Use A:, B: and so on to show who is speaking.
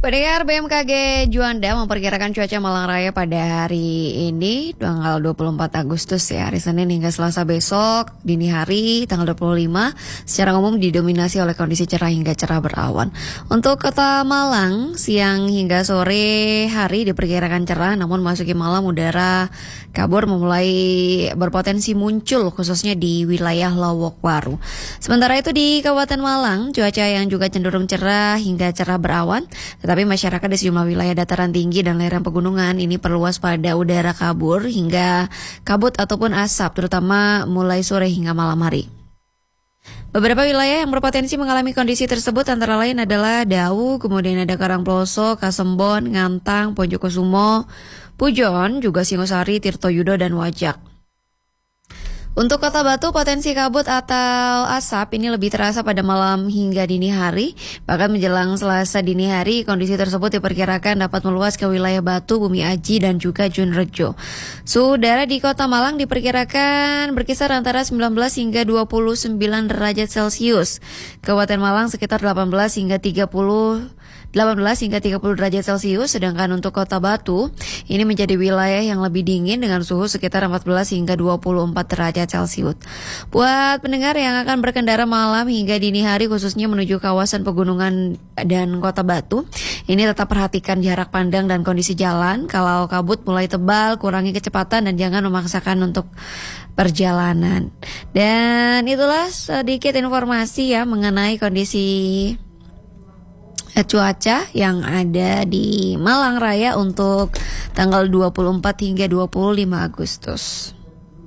A: Pendengar BMKG Juanda memperkirakan cuaca Malang Raya pada hari ini tanggal 24 Agustus ya, hari Senin hingga Selasa besok dini hari tanggal 25 secara umum didominasi oleh kondisi cerah hingga cerah berawan. Untuk kota Malang siang hingga sore hari diperkirakan cerah, namun masuki malam udara kabur mulai berpotensi muncul khususnya di wilayah Lowokwaru. Sementara itu di Kabupaten Malang cuaca yang juga cenderung cerah hingga cerah berawan. Tetapi masyarakat di sejumlah wilayah dataran tinggi dan lereng pegunungan ini perlu waspada udara kabur hingga kabut ataupun asap, terutama mulai sore hingga malam hari. Beberapa wilayah yang berpotensi mengalami kondisi tersebut antara lain adalah Dau, kemudian ada Karangploso, Kasembon, Ngantang, Ponjokosumo, Pujon, juga Singosari, Tirtoyudo, dan Wajak. Untuk Kota Batu, potensi kabut atau asap ini lebih terasa pada malam hingga dini hari. Bahkan menjelang Selasa dini hari, kondisi tersebut diperkirakan dapat meluas ke wilayah Batu, Bumi Aji, dan juga Junrejo. Suhu udara di Kota Malang diperkirakan berkisar antara 19 hingga 29 derajat Celcius. Kabupaten Malang sekitar 18 hingga 30 derajat Celcius, sedangkan untuk Kota Batu ini menjadi wilayah yang lebih dingin dengan suhu sekitar 14 hingga 24 derajat Celcius. Buat pendengar yang akan berkendara malam hingga dini hari khususnya menuju kawasan pegunungan dan Kota Batu, ini tetap perhatikan jarak pandang dan kondisi jalan. Kalau kabut mulai tebal, kurangi kecepatan dan jangan memaksakan untuk perjalanan. Dan itulah sedikit informasi ya mengenai kondisi cuaca yang ada di Malang Raya untuk tanggal 24 hingga 25 Agustus.